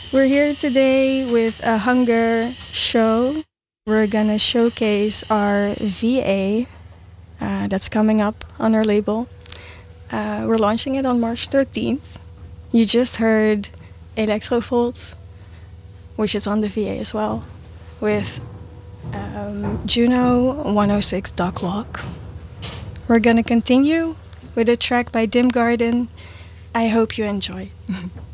We're here today with a hunger show. We're gonna showcase our VA that's coming up on our label. We're launching it on March 13th. You just heard Electrovolt, which is on the VA as well, with Juno 106 Dock Walk. We're gonna continue with a track by Dim Garden. I hope you enjoy.